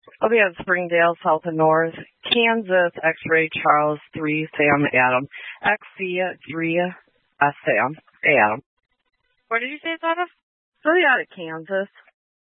I'll be at Springdale, South and North, Kansas, X-Ray, Charles, 3, Sam, Adam, XC, 3, Sam, Adam. Where did you say it's out of? So out of Kansas.